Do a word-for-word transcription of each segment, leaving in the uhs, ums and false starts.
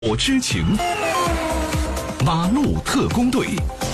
我知情，马路特工队。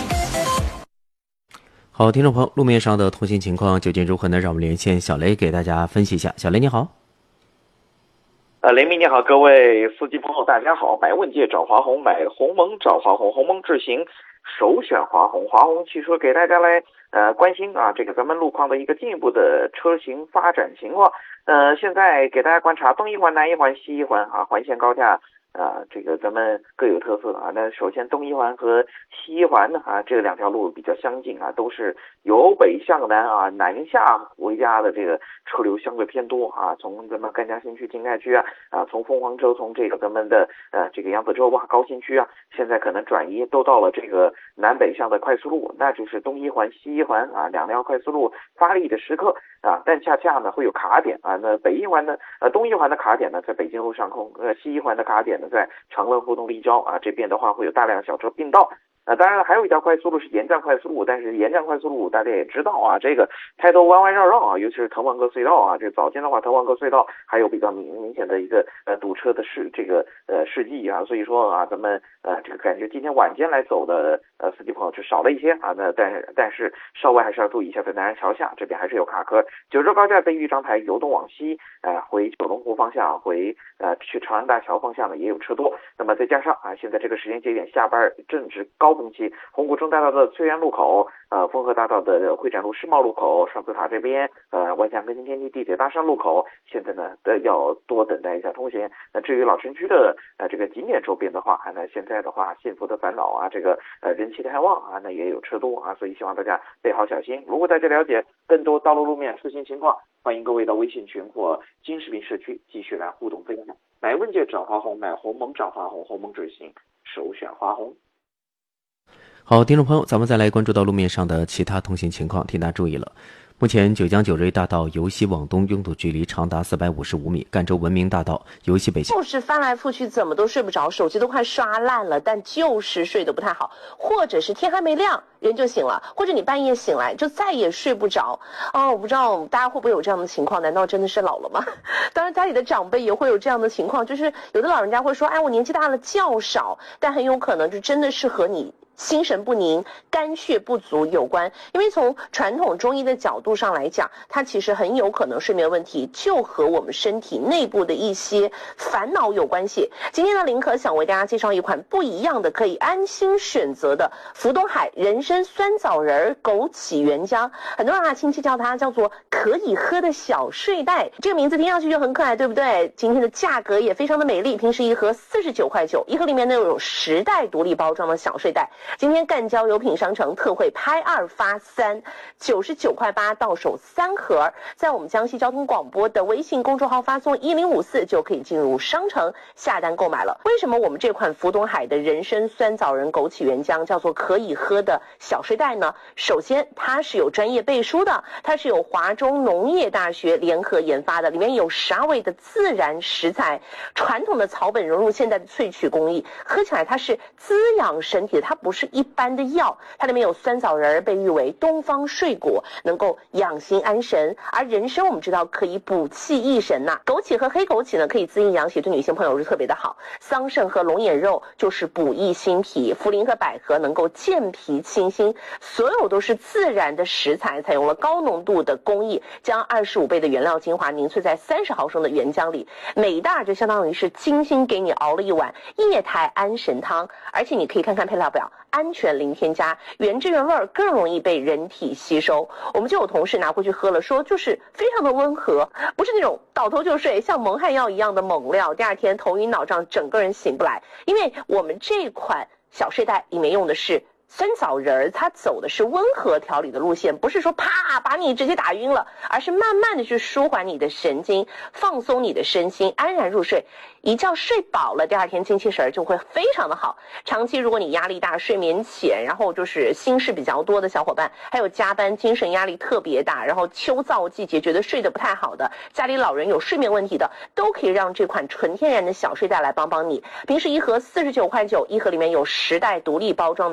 好，听众朋友，路面上的通行情况究竟如何呢？让我们连线小雷给大家分析一下。小雷你好。 呃，雷鸣你好，各位司机朋友大家好。买问界找华虹，买鸿蒙找华虹，鸿蒙智行首选华虹。华虹汽车给大家来呃关心啊，这个咱们路况的一个进一步的车型发展情况。呃，现在给大家观察东一环、南一环、西一环啊，环线高架。啊，这个咱们各有特色啊。那首先东一环和西一环呢啊，这两条路比较相近啊，都是由北向南啊，南下回家的这个车流相对偏多啊。从咱们赣江新区、经盖区啊，啊，从凤凰洲，从这个咱们的呃这个扬子洲吧、高新区啊，现在可能转移都到了这个南北向的快速路，那就是东一环、西一环啊两条快速路发力的时刻啊。但恰恰呢会有卡点啊，那北一环的呃东一环的卡点呢在北京路上空，呃西一环的卡点呢在长乐、互动、立交啊，这边的话会有大量小车并道。啊，当然了，还有一条快速路是沿站快速路，但是沿站快速路大家也知道啊，这个太多弯弯绕绕啊，尤其是滕王阁隧道啊，这早间的话，滕王阁隧道还有比较明明显的一个呃堵车的事这个呃事迹啊，所以说啊，咱们呃这个感觉今天晚间来走的呃司机朋友就少了一些啊，那但是但是稍微还是要注意一下，在南山桥下这边还是有卡壳。九州高架在豫章台游动往西，呃回九龙湖方向，回呃去长安大桥方向呢也有车多。那么再加上啊，现在这个时间节点下班正值高峰期，红谷中大道的翠园路口，呃，丰河大道的会展路世贸路口，双子塔这边，呃，万象更新天地地铁大山路口，现在呢，呃，要多等待一下通行。那至于老城区的呃这个景点周边的话，那现在的话，幸福的烦恼啊，这个呃人气太旺啊，那也有车多啊，所以希望大家备好小心。如果大家了解更多道路路面出行情况，欢迎各位到微信群或金视频社区继续来互动分享。买问界找华虹，买鸿蒙找华虹，鸿蒙智行首选华虹。 好，听众朋友，咱们再来关注到路面上的其他通行情况，请大家注意了。目前九江九瑞大道由西往东拥堵距离长达四百五十五米，赣州文明大道由西北向就是翻来覆去怎么都睡不着，手机都快刷烂了，但就是睡得不太好，或者是天还没亮人就醒了，或者你半夜醒来就再也睡不着。哦，我不知道大家会不会有这样的情况，难道真的是老了吗？当然家里的长辈也会有这样的情况，就是有的老人家会说，哎，我年纪大了觉少，但很有可能就真的是和你心神不宁、肝血不足有关。因为从传统中医的角度上来讲，它其实很有可能睡眠问题就和我们身体内部的一些烦恼有关系。今天呢，林可想为大家介绍一款不一样的可以安心选择的福东海人参酸枣仁枸杞原浆，很多人啊亲戚叫它叫做可以喝的小睡袋，这个名字听上去就很可爱，对不对？今天的价格也非常的美丽，平时一盒四十九块九，一盒里面呢有十袋独立包装的小睡袋。今天赣交有品商城特惠拍二发三，九十九块八到手三盒，在我们江西交通广播的微信公众号发送一零五四就可以进入商城下单购买了。为什么我们这款福东海的人参酸枣仁枸杞原浆叫做可以喝的小睡袋呢？首先它是有专业背书的，它是有华中农业大学联合研发的，里面有十二味的自然食材，传统的草本融入现代的萃取工艺，喝起来它是滋养身体的，它不是一般的药。它里面有酸枣仁，被誉为东方睡果，能够养心安神。而人参我们知道可以补气益神呐、啊，枸杞和黑枸杞呢可以滋阴养血，对女性朋友是特别的好。桑葚和龙眼肉就是补益心脾，茯苓和百合能够健脾清心，所有都是自然的食材，采用了高浓度的工艺，将二十五倍的原料精华凝萃在三十毫升的原浆里，每一袋就相当于是精心给你熬了一碗液态安神汤。而且你可以看看配料表，安全零添加，原汁原味，更容易被人体吸收。我们就有同事拿回去喝了，说就是非常的温和，不是那种倒头就睡像蒙汗药一样的猛料，第二天头晕脑胀整个人醒不来。因为我们这款小睡袋里面用的是酸枣仁，它走的是温和调理的路线，不是说啪把你直接打晕了，而是慢慢的去舒缓你的神经，放松你的身心，安然入睡。一觉睡饱了，第二天精气神就会非常的好。长期如果你压力大、睡眠浅，然后就是心事比较多的小伙伴，还有加班精神压力特别大，然后秋燥季节觉得睡得不太好的，家里老人有睡眠问题的，都可以让这款纯天然的小睡袋来帮帮你。平时一盒四十九块九，一盒里面有十袋独立包装的小睡袋。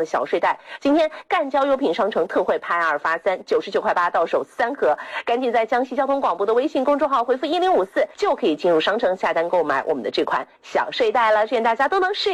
袋。今天赣交优品商城特惠拍二发三，九十九块八到手三盒，赶紧在江西交通广播的微信公众号回复一零五四，就可以进入商城下单购买我们的这款小睡袋了。祝愿大家都能适